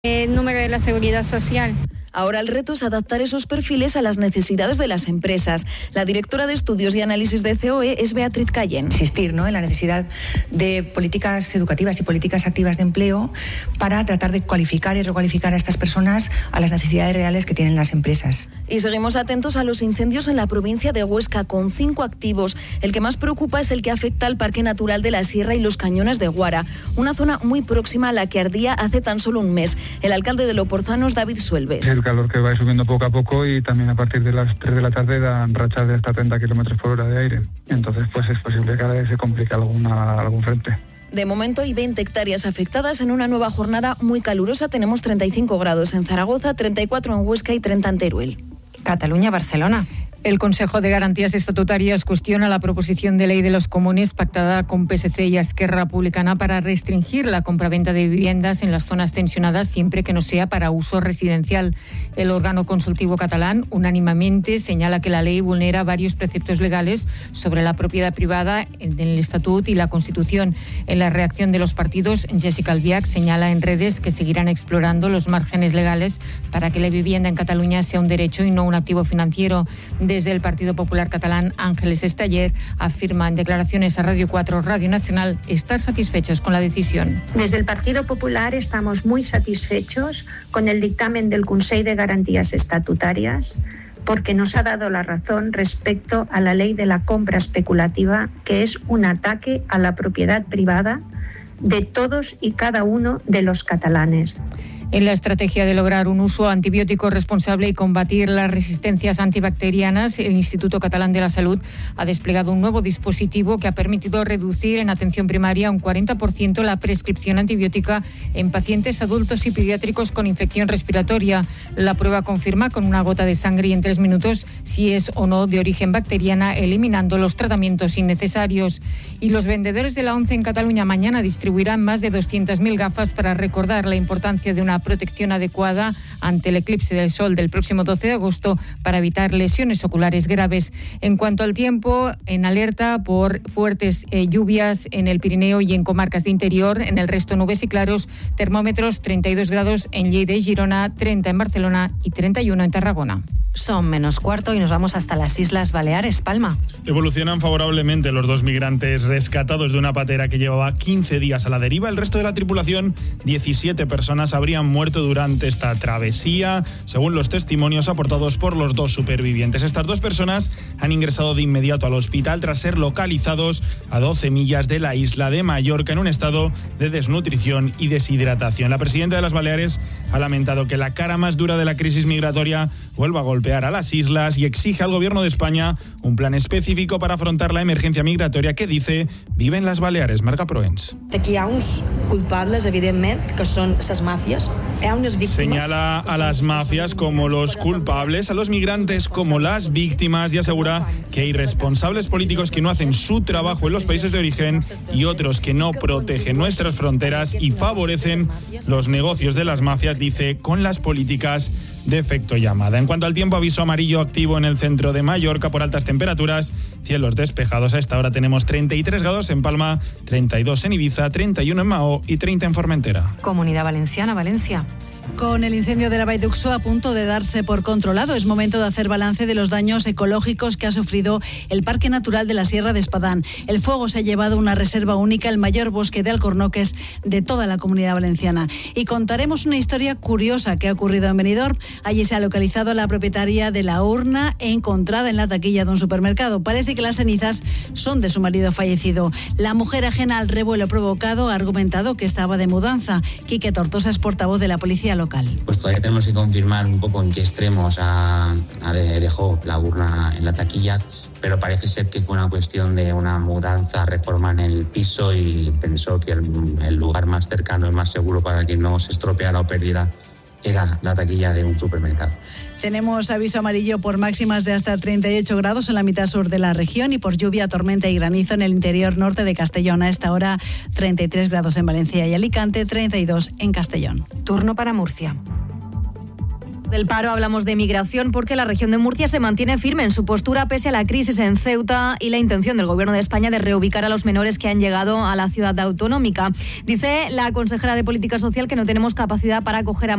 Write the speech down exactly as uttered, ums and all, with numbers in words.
el número de la Seguridad Social. Ahora el reto es adaptar esos perfiles a las necesidades de las empresas. La directora de Estudios y Análisis de C O E es Beatriz Cayén. Insistir, ¿no?, en la necesidad de políticas educativas y políticas activas de empleo para tratar de cualificar y recualificar a estas personas a las necesidades reales que tienen las empresas. Y seguimos atentos a los incendios en la provincia de Huesca, con cinco activos. El que más preocupa es el que afecta al Parque Natural de la Sierra y los Cañones de Guara, una zona muy próxima a la que ardía hace tan solo un mes. El alcalde de Loporzano es David Suelves. El calor que va subiendo poco a poco y también a partir de las tres de la tarde dan rachas de hasta treinta kilómetros por hora de aire. Entonces pues es posible que cada vez se complique alguna, algún frente. De momento hay veinte hectáreas afectadas. En una nueva jornada muy calurosa tenemos treinta y cinco grados en Zaragoza, treinta y cuatro en Huesca y treinta en Teruel. Cataluña-Barcelona. El Consejo de Garantías Estatutarias cuestiona la proposición de ley de los comunes pactada con P S C y Esquerra Republicana para restringir la compraventa de viviendas en las zonas tensionadas siempre que no sea para uso residencial. El órgano consultivo catalán unánimemente señala que la ley vulnera varios preceptos legales sobre la propiedad privada en el Estatut y la Constitución. En la reacción de los partidos, Jessica Albiach señala en redes que seguirán explorando los márgenes legales para que la vivienda en Cataluña sea un derecho y no un activo financiero. Desde el Partido Popular Catalán, Ángeles Esteller afirma en declaraciones a Radio cuatro, Radio Nacional, estar satisfechos con la decisión. Desde el Partido Popular estamos muy satisfechos con el dictamen del Consell de Garantías Estatutarias, porque nos ha dado la razón respecto a la ley de la compra especulativa, que es un ataque a la propiedad privada de todos y cada uno de los catalanes. En la estrategia de lograr un uso antibiótico responsable y combatir las resistencias antibacterianas, el Instituto Catalán de la Salud ha desplegado un nuevo dispositivo que ha permitido reducir en atención primaria un cuarenta por ciento la prescripción antibiótica en pacientes adultos y pediátricos con infección respiratoria. La prueba confirma con una gota de sangre y en tres minutos si es o no de origen bacteriana, eliminando los tratamientos innecesarios. Y los vendedores de la ONCE en Cataluña mañana distribuirán más de doscientas mil gafas para recordar la importancia de una protección adecuada ante el eclipse del sol del próximo doce de agosto para evitar lesiones oculares graves. En cuanto al tiempo, en alerta por fuertes eh, lluvias en el Pirineo y en comarcas de interior, en el resto nubes y claros, termómetros treinta y dos grados en Lleida y Girona, treinta en Barcelona y treinta y uno en Tarragona. Son menos cuarto y nos vamos hasta las Islas Baleares, Palma. Evolucionan favorablemente los dos migrantes rescatados de una patera que llevaba quince días a la deriva. El resto de la tripulación, diecisiete personas, habrían muerto durante esta travesía, según los testimonios aportados por los dos supervivientes. Estas dos personas han ingresado de inmediato al hospital tras ser localizados a doce millas de la isla de Mallorca en un estado de desnutrición y deshidratación. La presidenta de las Baleares ha lamentado que la cara más dura de la crisis migratoria vuelva a golpear a las islas y exige al gobierno de España un plan específico para afrontar la emergencia migratoria que, dice, viven las Baleares. Marca Proens. Aquí hi ha uns culpables, evidentment, que són les màfies. Hi ha unes víctimes. Señala a las mafias como los culpables, a los migrantes como las víctimas y asegura que hay responsables políticos que no hacen su trabajo en los países de origen y otros que no protegen nuestras fronteras y favorecen los negocios de las mafias, dice, con las políticas de efecto llamada. En cuanto al tiempo, aviso amarillo activo en el centro de Mallorca por altas temperaturas, cielos despejados. A esta hora tenemos treinta y tres grados en Palma, treinta y dos en Ibiza, treinta y uno en Mahó y treinta en Formentera. Comunidad Valenciana, Valencia. Con el incendio de la Vall d'Uxó a punto de darse por controlado, es momento de hacer balance de los daños ecológicos que ha sufrido el Parque Natural de la Sierra de Espadán. El fuego se ha llevado una reserva única, el mayor bosque de alcornoques de toda la Comunidad Valenciana. Y contaremos una historia curiosa que ha ocurrido en Benidorm. Allí se ha localizado a la propietaria de la urna encontrada en la taquilla de un supermercado. Parece que las cenizas son de su marido fallecido. La mujer, ajena al revuelo provocado, ha argumentado que estaba de mudanza. Quique Tortosa es portavoz de la policía local. Pues todavía tenemos que confirmar un poco en qué extremos ha, ha de, dejó la urna en la taquilla, pero parece ser que fue una cuestión de una mudanza, reforma en el piso y pensó que el, el lugar más cercano y más seguro para que no se estropeara o perdiera era la taquilla de un supermercado. Tenemos aviso amarillo por máximas de hasta treinta y ocho grados en la mitad sur de la región y por lluvia, tormenta y granizo en el interior norte de Castellón. A esta hora treinta y tres grados en Valencia y Alicante, treinta y dos en Castellón. Turno para Murcia. Del paro hablamos de migración porque la región de Murcia se mantiene firme en su postura pese a la crisis en Ceuta y la intención del Gobierno de España de reubicar a los menores que han llegado a la ciudad autonómica. Dice la consejera de Política Social que no tenemos capacidad para acoger a